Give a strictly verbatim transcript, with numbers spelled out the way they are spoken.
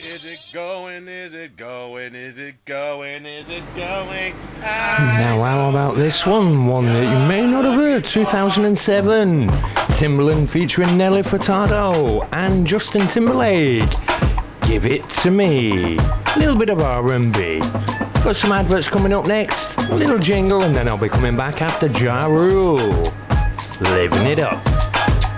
Is it going? Is it going? Is it going? Is it going? Now, how about this one? One that you may not have heard. two thousand seven. Timbaland featuring Nelly Furtado and Justin Timberlake. Give It To Me. A little bit of R and B. Got some adverts coming up next. A little jingle, and then I'll be coming back after Ja Rule. Living it up.